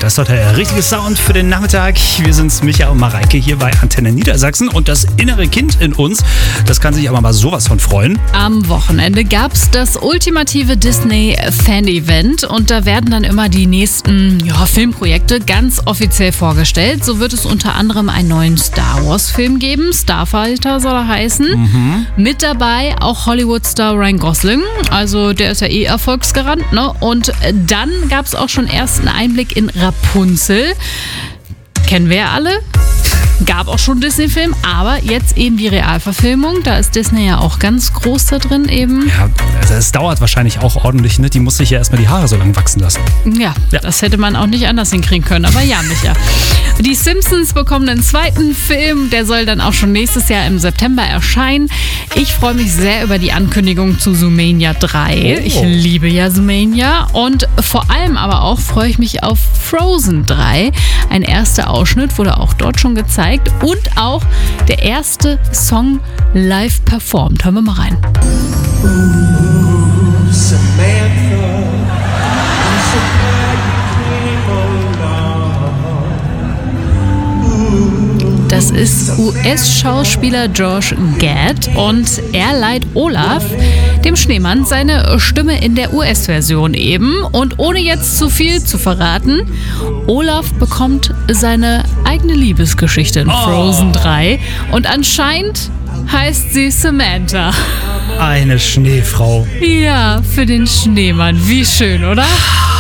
Das ist doch der richtige Sound für den Nachmittag. Wir sind's, Micha und Mareike, hier bei Antenne Niedersachsen. Und das innere Kind in uns, das kann sich aber mal sowas von freuen. Am Wochenende gab's das ultimative Disney-Fan-Event. Und da werden dann immer die nächsten Filmprojekte ganz offiziell vorgestellt. So wird es unter anderem einen neuen Star Wars-Film geben. Starfighter soll er heißen. Mit dabei auch Hollywood-Star Ryan Gosling. Also der ist ja erfolgsgarant, ne? Und dann gab es auch schon ersten Einblick in Rapunzel. Kennen wir ja alle. Gab auch schon einen Disney-Film, aber jetzt eben die Realverfilmung. Da ist Disney ja auch ganz groß da drin eben. Ja, also es dauert wahrscheinlich auch ordentlich, ne? Die muss sich ja erstmal die Haare so lang wachsen lassen. Ja, das hätte man auch nicht anders hinkriegen können. Aber ja, Micha. Die Simpsons bekommen einen zweiten Film. Der soll dann auch schon nächstes Jahr im September erscheinen. Ich freue mich sehr über die Ankündigung zu Zoomania 3. Ich liebe ja Zoomania. Und vor allem aber auch freue ich mich auf Frozen 3. Ein erster Ausschnitt wurde auch dort schon gezeigt. Und auch der erste Song live performt. Hören wir mal rein. Das ist US-Schauspieler Josh Gad und er leiht Olaf, dem Schneemann, seine Stimme in der US-Version eben. Und ohne jetzt zu viel zu verraten, Olaf bekommt seine eigene Liebesgeschichte in Frozen 3 und anscheinend heißt sie Samantha. Eine Schneefrau. Ja, für den Schneemann. Wie schön, oder?